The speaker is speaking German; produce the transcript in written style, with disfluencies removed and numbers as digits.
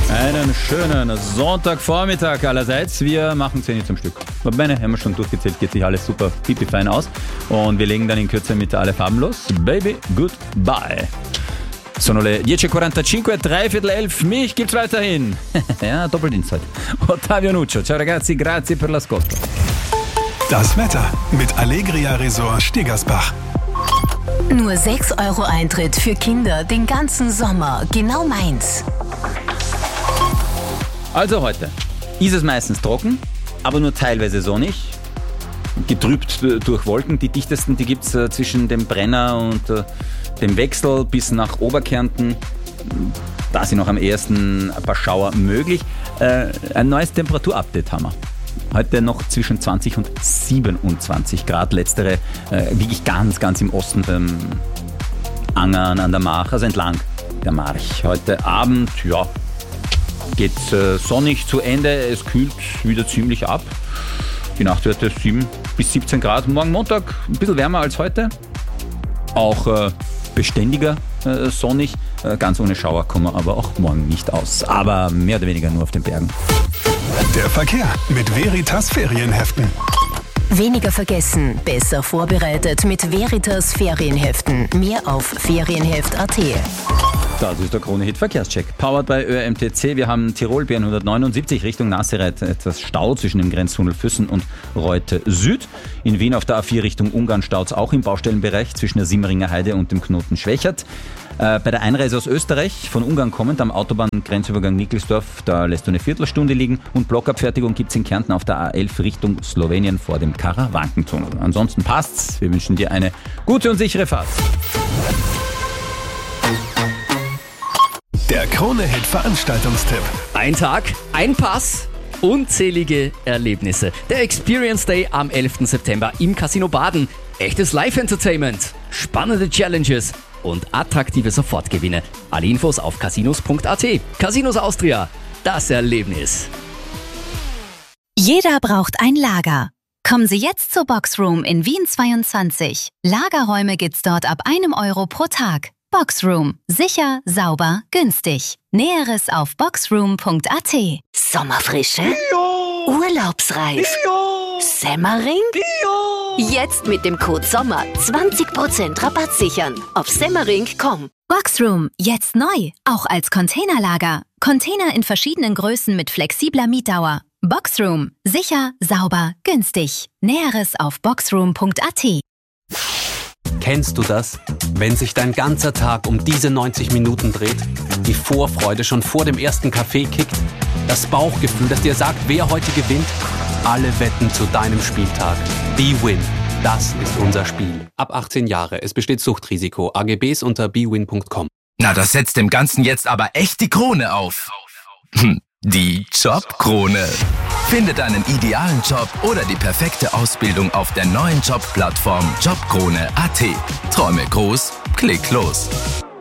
Einen schönen Sonntagvormittag allerseits. Wir machen 10 zum Stück. Meine haben wir schon durchgezählt, geht sich alles super pipi fein aus. Und wir legen dann in Kürze mit alle Farben los. Baby, goodbye. Sono le 10.45, 10:45. Mich gibt's weiterhin. Ja, Doppeldienst heute. Ottavio Nuccio. Ciao ragazzi, grazie per l'ascolto. Das Wetter mit Allegria Resort Stegersbach. Nur 6 € Eintritt für Kinder den ganzen Sommer. Genau meins. Also heute ist es meistens trocken, aber nur teilweise sonnig. Getrübt durch Wolken. Die dichtesten, die gibt es zwischen dem Brenner und dem Wechsel bis nach Oberkärnten. Da sind noch am ehesten ein paar Schauer möglich. Ein neues Temperaturupdate haben wir. Heute noch zwischen 20 und 27 Grad. Letztere wirklich ganz, ganz im Osten beim Angern an der March, also entlang der March. Heute Abend, ja, geht sonnig zu Ende. Es kühlt wieder ziemlich ab. Die Nachtwerte 7 bis 17 Grad. Morgen Montag ein bisschen wärmer als heute. Auch beständiger sonnig. Ganz ohne Schauer kommen wir aber auch morgen nicht aus. Aber mehr oder weniger nur auf den Bergen. Der Verkehr mit Veritas Ferienheften. Weniger vergessen, besser vorbereitet mit Veritas Ferienheften. Mehr auf ferienheft.at. Das ist der Krone-Hit Verkehrscheck. Powered by ÖMTC. Wir haben Tirol B179 Richtung Nazareth. Etwas Stau zwischen dem Grenztunnel Füssen und Reute Süd. In Wien auf der A4 Richtung Ungarn staut es auch im Baustellenbereich zwischen der Simmeringer Heide und dem Knoten Schwächert. Bei der Einreise aus Österreich, von Ungarn kommend, am Autobahngrenzübergang Nickelsdorf, da lässt du eine Viertelstunde liegen. Und Blockabfertigung gibt es in Kärnten auf der A11 Richtung Slowenien vor dem Karawankentunnel. Ansonsten passt's. Wir wünschen dir eine gute und sichere Fahrt. Der Krone-Hit Veranstaltungstipp. Ein Tag, ein Pass, unzählige Erlebnisse. Der Experience Day am 11. September im Casino Baden. Echtes Live-Entertainment, spannende Challenges und attraktive Sofortgewinne. Alle Infos auf casinos.at. Casinos Austria, das Erlebnis. Jeder braucht ein Lager. Kommen Sie jetzt zur Boxroom in Wien 22. Lagerräume gibt's dort ab 1 € pro Tag. Boxroom. Sicher, sauber, günstig. Näheres auf boxroom.at. Sommerfrische? Ja. Urlaubsreif? Ja. Semmering? Ja. Jetzt mit dem Code SOMMER 20% Rabatt sichern auf semmering.com. Boxroom. Jetzt neu. Auch als Containerlager. Container in verschiedenen Größen mit flexibler Mietdauer. Boxroom. Sicher, sauber, günstig. Näheres auf boxroom.at. Kennst du das? Wenn sich dein ganzer Tag um diese 90 Minuten dreht, die Vorfreude schon vor dem ersten Kaffee kickt, das Bauchgefühl, das dir sagt, wer heute gewinnt, alle Wetten zu deinem Spieltag. bwin, das ist unser Spiel. Ab 18 Jahre, es besteht Suchtrisiko. AGBs unter bwin.com. Na, das setzt dem Ganzen jetzt aber echt die Krone auf. Die Jobkrone. Finde deinen idealen Job oder die perfekte Ausbildung auf der neuen Jobplattform Jobkrone.at. Träume groß, klick los.